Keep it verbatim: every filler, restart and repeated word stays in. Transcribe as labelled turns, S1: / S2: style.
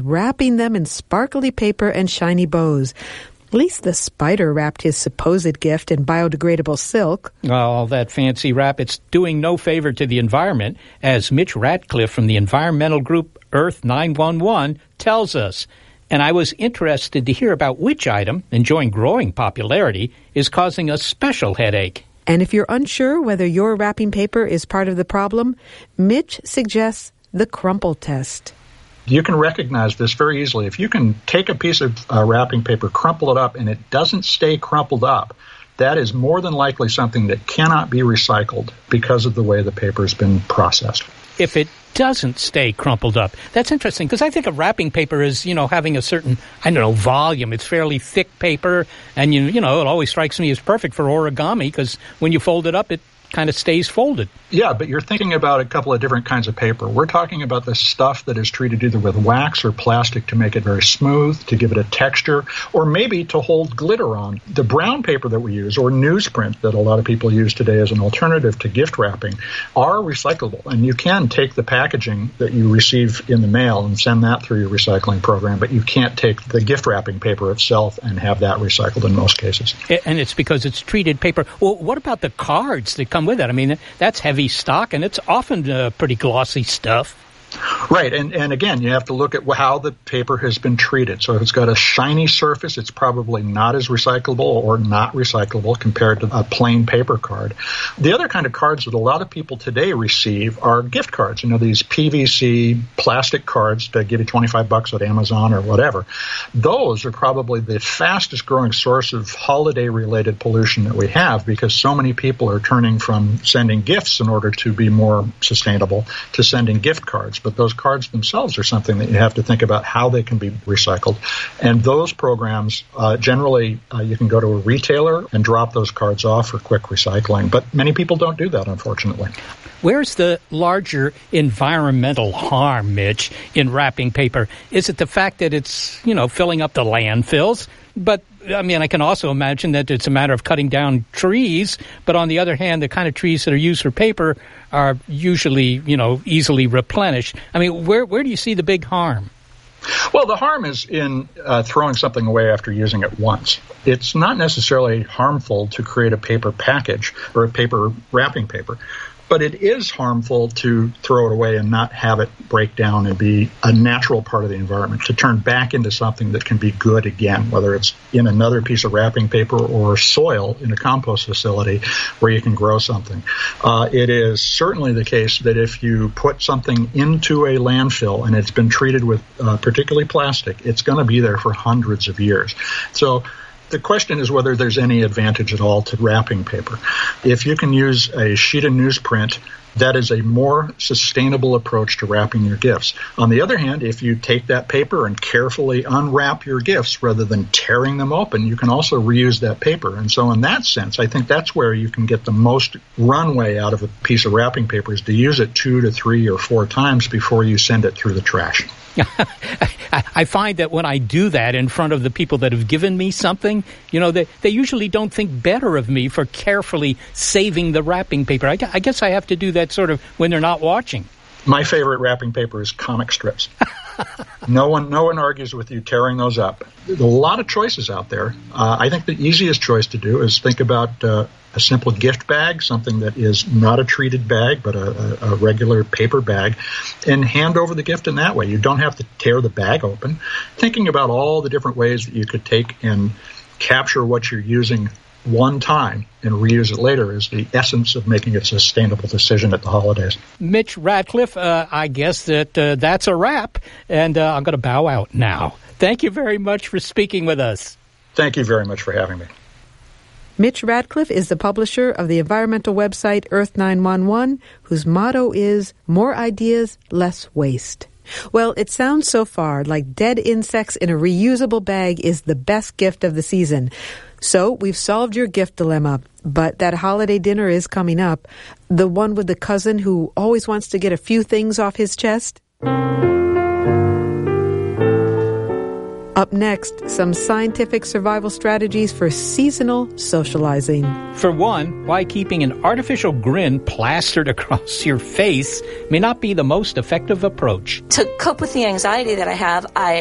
S1: wrapping them in sparkly paper and shiny bows. At least the spider wrapped his supposed gift in biodegradable silk.
S2: Oh, that fancy wrap, it's doing no favor to the environment, as Mitch Ratcliffe from the environmental group Earth nine one one tells us. And I was interested to hear about which item, enjoying growing popularity, is causing a special headache.
S1: And if you're unsure whether your wrapping paper is part of the problem, Mitch suggests the crumple test.
S3: You can recognize this very easily. If you can take a piece of uh, wrapping paper, crumple it up, and it doesn't stay crumpled up, that is more than likely something that cannot be recycled because of the way the paper has been processed.
S2: If it doesn't stay crumpled up, that's interesting, because I think of wrapping paper as, you know, having a certain, I don't know, volume. It's fairly thick paper, and, you, you know, it always strikes me as perfect for origami, because when you fold it up, it kind of stays folded.
S3: Yeah, but you're thinking about a couple of different kinds of paper. We're talking about the stuff that is treated either with wax or plastic to make it very smooth, to give it a texture, or maybe to hold glitter on. The brown paper that we use, or newsprint that a lot of people use today as an alternative to gift wrapping, are recyclable. And you can take the packaging that you receive in the mail and send that through your recycling program, but you can't take the gift wrapping paper itself and have that recycled in most cases.
S2: And it's because it's treated paper. Well, what about the cards that come with it? I mean, that's heavy stock, and it's often uh, pretty glossy stuff.
S3: Right, and, and again, you have to look at how the paper has been treated. So if it's got a shiny surface, it's probably not as recyclable or not recyclable compared to a plain paper card. The other kind of cards that a lot of people today receive are gift cards. You know, these P V C plastic cards to give you twenty-five bucks at Amazon or whatever. Those are probably the fastest growing source of holiday-related pollution that we have, because so many people are turning from sending gifts in order to be more sustainable to sending gift cards. But those cards themselves are something that you have to think about how they can be recycled. And those programs, uh, generally, uh, you can go to a retailer and drop those cards off for quick recycling. But many people don't do that, unfortunately.
S2: Where's the larger environmental harm, Mitch, in wrapping paper? Is it the fact that it's, you know, filling up the landfills? But, I mean, I can also imagine that it's a matter of cutting down trees. But on the other hand, the kind of trees that are used for paper are usually, you know, easily replenished. I mean, where where do you see the big harm?
S3: Well, the harm is in uh, throwing something away after using it once. It's not necessarily harmful to create a paper package or a paper wrapping paper, but it is harmful to throw it away and not have it break down and be a natural part of the environment, to turn back into something that can be good again, whether it's in another piece of wrapping paper or soil in a compost facility where you can grow something. Uh, it is certainly the case that if you put something into a landfill and it's been treated with uh, particularly plastic, it's going to be there for hundreds of years. So the question is whether there's any advantage at all to wrapping paper. If you can use a sheet of newsprint, that is a more sustainable approach to wrapping your gifts. On the other hand, if you take that paper and carefully unwrap your gifts rather than tearing them open, you can also reuse that paper. And so in that sense, I think that's where you can get the most runway out of a piece of wrapping paper, is to use it two to three or four times before you send it through the trash.
S2: I find that when I do that in front of the people that have given me something, you know, they, they usually don't think better of me for carefully saving the wrapping paper. I, I guess I have to do that sort of when they're not watching.
S3: My favorite wrapping paper is comic strips. No one no one argues with you tearing those up. There's a lot of choices out there. Uh, I think the easiest choice to do is think about uh, a simple gift bag, something that is not a treated bag, but a, a, a regular paper bag, and hand over the gift in that way. You don't have to tear the bag open. Thinking about all the different ways that you could take and capture what you're using one time and reuse it later is the essence of making a sustainable decision at the holidays.
S2: Mitch Ratcliffe, uh, I guess that uh, that's a wrap, and uh, I'm going to bow out now. Thank you very much for speaking with us.
S3: Thank you very much for having me.
S1: Mitch Ratcliffe is the publisher of the environmental website Earth nine one one, whose motto is more ideas, less waste. Well, it sounds so far like dead insects in a reusable bag is the best gift of the season. So we've solved your gift dilemma, but that holiday dinner is coming up. The one with the cousin who always wants to get a few things off his chest? Up next, some scientific survival strategies for seasonal socializing.
S2: For one, why keeping an artificial grin plastered across your face may not be the most effective approach.
S4: To cope with the anxiety that I have, I